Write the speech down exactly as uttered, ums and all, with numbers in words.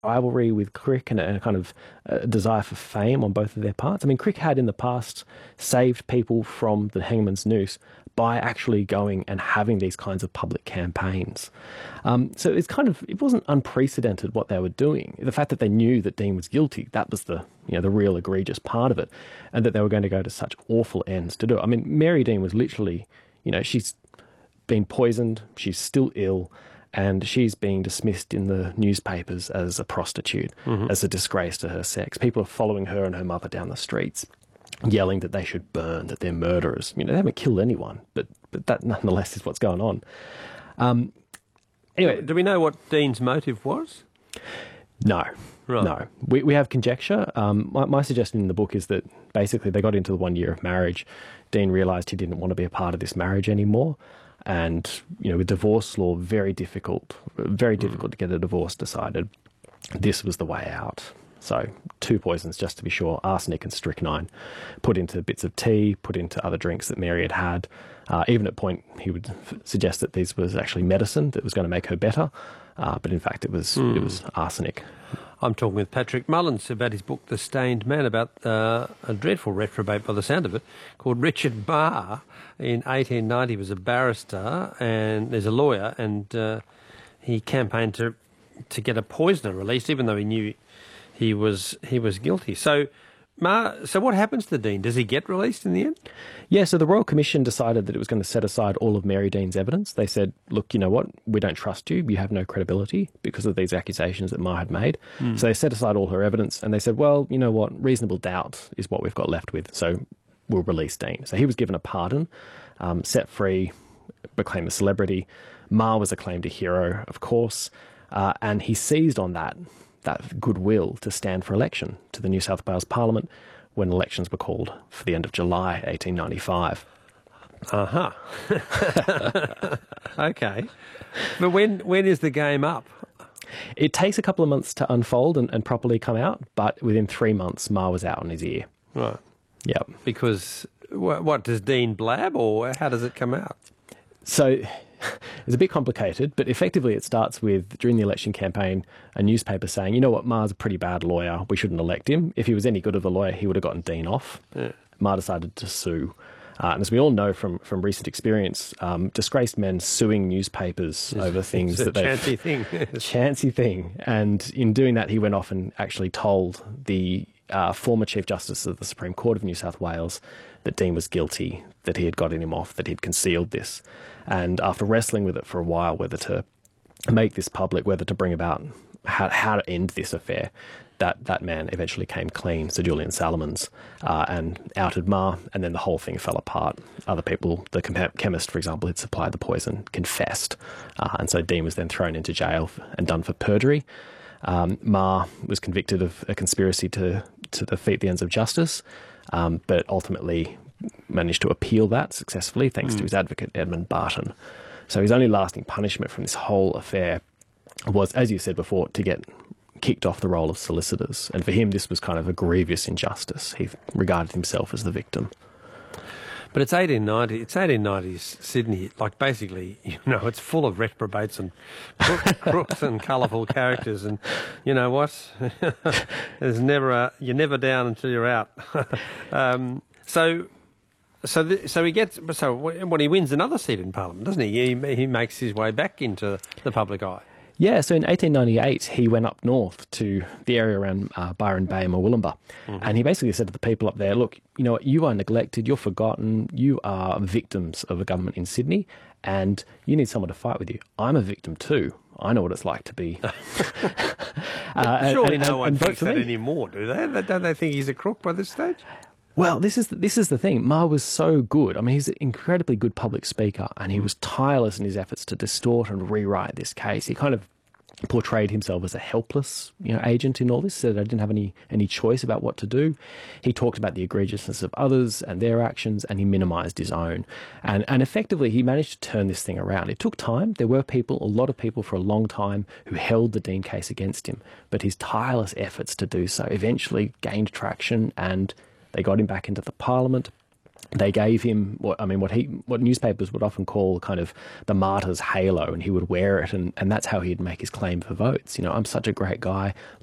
rivalry with Crick and a, and a kind of uh desire for fame on both of their parts. I mean, Crick had in the past saved people from the hangman's noose by actually going and having these kinds of public campaigns. Um, so it's kind of, it wasn't unprecedented what they were doing. The fact that they knew that Dean was guilty, that was the, you know, the real egregious part of it, and that they were going to go to such awful ends to do it. I mean, Mary Dean was literally, you know, she's been poisoned, she's still ill, and she's being dismissed in the newspapers as a prostitute, mm-hmm. as a disgrace to her sex. People are following her and her mother down the streets, yelling that they should burn, that they're murderers. You know, they haven't killed anyone, but but that nonetheless is what's going on. Um, anyway, do we know what Dean's motive was? No, right. no. We we have conjecture. Um, my, my suggestion in the book is that basically they got into the one year of marriage. Dean realised he didn't want to be a part of this marriage anymore, and you know, with divorce law, very difficult, very difficult mm. to get a divorce decided. This was the way out. So two poisons, just to be sure, arsenic and strychnine, put into bits of tea, put into other drinks that Mary had had. Uh, even at point, he would f- suggest that this was actually medicine that was going to make her better, uh, but in fact it was mm. it was arsenic. I'm talking with Patrick Mullins about his book The Stained Man, about uh, a dreadful reprobate by the sound of it, called Richard Marr. In eighteen ninety, he was a barrister and there's a lawyer, and uh, he campaigned to to get a poisoner released, even though he knew he was he was guilty. So, Ma, so what happens to Dean? Does he get released in the end? Yeah, so the Royal Commission decided that it was going to set aside all of Mary Dean's evidence. They said, look, you know what, we don't trust you, you have no credibility because of these accusations that Ma had made. Mm. So they set aside all her evidence and they said, well, you know what, reasonable doubt is what we've got left with, so we'll release Dean. So he was given a pardon, um, set free, became a celebrity. Ma was acclaimed a hero, of course, uh, and he seized on that that goodwill to stand for election to the New South Wales Parliament when elections were called for the end of July eighteen ninety-five. Uh-huh. Okay. But when when is the game up? It takes a couple of months to unfold and, and properly come out, but within three months, Ma was out on his ear. Right. Yep. Because, what, what, does Dean blab, or how does it come out? So it's a bit complicated, but effectively it starts with, during the election campaign, a newspaper saying, you know what, Ma's a pretty bad lawyer, we shouldn't elect him. If he was any good of a lawyer, he would have gotten Dean off. Yeah. Ma decided to sue. Uh, and as we all know from, from recent experience, um, disgraced men suing newspapers it's, over things it's that they... It's a chancy thing. Chancy thing. And in doing that, he went off and actually told the uh, former Chief Justice of the Supreme Court of New South Wales that Dean was guilty, that he had gotten him off, that he'd concealed this. And after wrestling with it for a while, whether to make this public, whether to bring about how, how to end this affair, that, that man eventually came clean, Sir Julian Salomons, uh, and outed Ma, and then the whole thing fell apart. Other people, the chem- chemist, for example, who'd supplied the poison, confessed. Uh, and so Dean was then thrown into jail and done for perjury. Um, Ma was convicted of a conspiracy to, to defeat the ends of justice, um, but ultimately managed to appeal that successfully thanks mm. to his advocate, Edmund Barton. So his only lasting punishment from this whole affair was, as you said before, to get kicked off the roll of solicitors. And for him, this was kind of a grievous injustice. He regarded himself as the victim. But it's eighteen ninety. It's eighteen nineties Sydney. Like, basically, you know, it's full of reprobates and crooks, crooks and colourful characters. And you know what? There's never a, you're never down until you're out. um, so, so, the, so he gets. So, when he wins another seat in Parliament, doesn't he? He he makes his way back into the public eye. Yeah, so in eighteen ninety-eight, he went up north to the area around uh, Byron Bay and Murwillumbah, mm-hmm. and he basically said to the people up there, look, you know what, you are neglected, you're forgotten, you are victims of a government in Sydney, and you need someone to fight with you. I'm a victim too. I know what it's like to be... uh, Surely and, no one and thinks that anymore, do they? Don't they think he's a crook by this stage? Well, this is the, this is the thing. Ma was so good. I mean, he's an incredibly good public speaker, and he was tireless in his efforts to distort and rewrite this case. He kind of portrayed himself as a helpless, you know, agent in all this, said I didn't have any, any choice about what to do. He talked about the egregiousness of others and their actions, and he minimised his own. And, and effectively, he managed to turn this thing around. It took time. There were people, a lot of people for a long time, who held the Dean case against him, but his tireless efforts to do so eventually gained traction, and they got him back into the Parliament. they gave him what I mean, what he, what newspapers would often call kind of the martyr's halo, and he would wear it, and, and that's how he'd make his claim for votes. You know, I'm such a great guy.